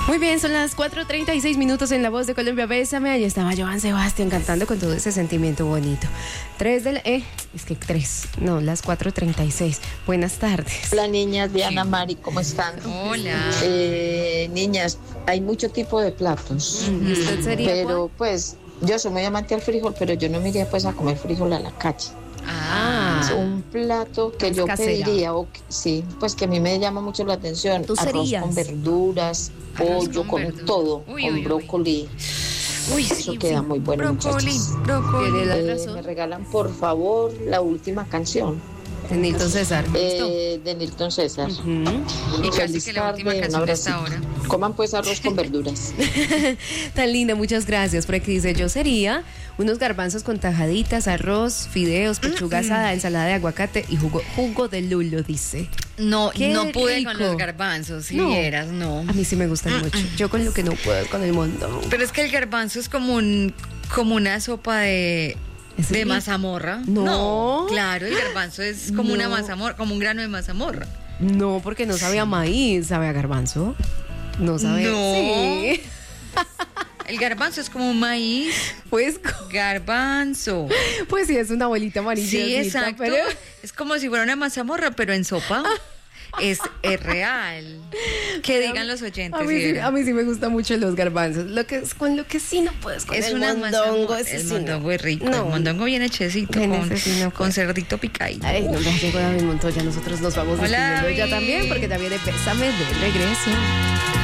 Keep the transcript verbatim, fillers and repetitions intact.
Muy bien, son las cuatro treinta y seis minutos en La Voz de Colombia. Bésame, ahí estaba Joan Sebastián cantando con todo ese sentimiento bonito. Tres del... Eh, es que tres, no, las cuatro treinta y seis. Buenas tardes. Hola niñas, Diana, Mari, ¿cómo están? Hola. Eh, niñas, hay mucho tipo de platos, ¿Y usted sería pero cuál? pues yo soy muy amante al frijol, pero yo no me iría pues a comer frijol a la calle. Ah, Es un plato que Es yo casera. pediría, o que- sí, pues que a mí me llama mucho la atención. ¿Tú Arroz serías? con verduras, Arroz pollo, con con, verduras. todo, Uy, con uy, uy. brócoli. uy, Eso sí, queda sí. muy bueno, Brócoli, muchachas. brócoli. Tiene la Eh, razón. me regalan por favor la última canción De Nilton César. ¿Listo? eh, de Nilton César. Ujú. Y casi Feliz que la última tarde, un canción de esta abracito. hora. Coman pues arroz con verduras. Tan linda, muchas gracias. Por aquí dice, yo sería unos garbanzos con tajaditas, arroz, fideos, pechuga asada, ensalada de aguacate y jugo, jugo de lulo, dice. No, Qué no pude rico. con los garbanzos, si No. vieras, no. A mí sí me gustan mucho. Yo con lo que no puedo es con el montón. Pero es que el garbanzo es como un como una sopa de ¿Es de rico? mazamorra. No. claro, el garbanzo es como una No. mazamorra, como un grano de mazamorra. No, porque no sabe a maíz, sabe a garbanzo. No sabe. No. Sí. El garbanzo es como un maíz, Pues, co- garbanzo. pues sí, es una bolita amarilla. Sí, exacto. Pero... Es como si fuera una mazamorra, pero en sopa. Es, es real. Que digan los oyentes. A mí, si sí, vieran. a mí sí me gustan mucho los garbanzos. Lo que es con lo que sí no puedes con Es el una mondongo. mazamorra. ese El sí no. mondongo es rico. No. El mondongo bien hechecito En con, ese sí no con puedo. cerdito picadito. Ay, no, ya llegó David Montoya. Nosotros nos vamos Hola, despidiendo ya David. también porque también viene Pésame de regreso.